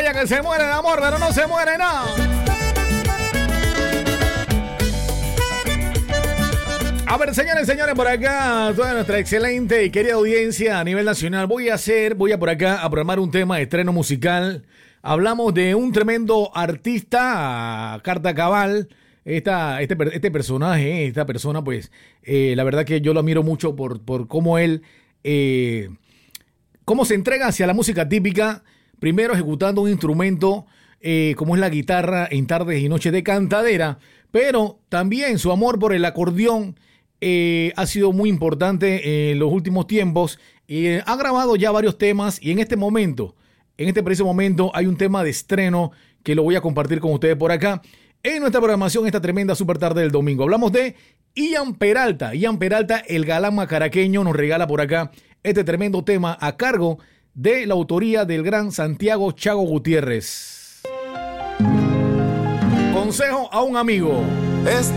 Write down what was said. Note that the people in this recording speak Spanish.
vaya que se muere de amor, pero no se muere nada. A ver, señores, por acá, toda nuestra excelente y querida audiencia a nivel nacional, voy a por acá a programar un tema de estreno musical. Hablamos de un tremendo artista, Carta Cabal. Este personaje, esta persona, pues, la verdad que yo lo admiro mucho por cómo él, cómo se entrega hacia la música típica, primero ejecutando un instrumento como es la guitarra en tardes y noches de cantadera, pero también su amor por el acordeón ha sido muy importante en los últimos tiempos. Ha grabado ya varios temas y en este preciso momento, hay un tema de estreno que lo voy a compartir con ustedes por acá en nuestra programación esta tremenda super tarde del domingo. Hablamos de Ian Peralta. Ian Peralta, el galán macaraqueño, nos regala por acá este tremendo tema a cargo de la autoría del gran Santiago Chago Gutiérrez. Consejo a un amigo.